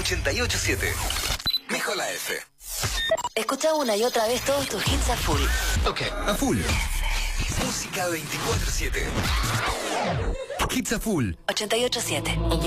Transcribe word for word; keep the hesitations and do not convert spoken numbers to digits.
ochenta y ocho siete. Mejola F. Escucha una y otra vez todos tus hits a full. Ok, a full. Música veinticuatro siete. Hits a full. ochenta y ocho siete.